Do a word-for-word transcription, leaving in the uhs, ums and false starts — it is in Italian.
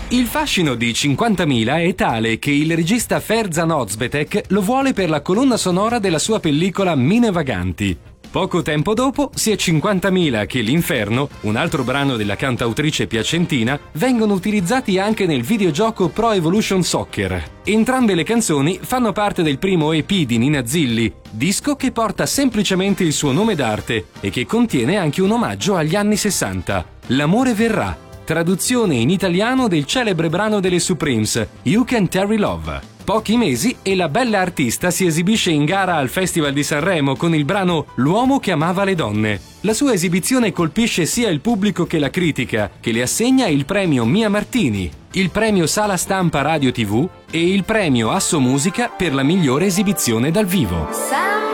Il fascino di cinquantamila è tale che il regista Ferzan Özpetek lo vuole per la colonna sonora della sua pellicola Mine Vaganti. Poco tempo dopo sia cinquantamila che L'Inferno, un altro brano della cantautrice piacentina, vengono utilizzati anche nel videogioco Pro Evolution Soccer. Entrambe le canzoni fanno parte del primo E P di Nina Zilli, disco che porta semplicemente il suo nome d'arte e che contiene anche un omaggio agli anni sessanta. L'amore verrà, traduzione in italiano del celebre brano delle Supremes, You Can Terry Love. Pochi mesi e la bella artista si esibisce in gara al Festival di Sanremo con il brano L'uomo che amava le donne. La sua esibizione colpisce sia il pubblico che la critica, che le assegna il premio Mia Martini, il premio Sala Stampa Radio tivù e il premio Asso Musica per la migliore esibizione dal vivo.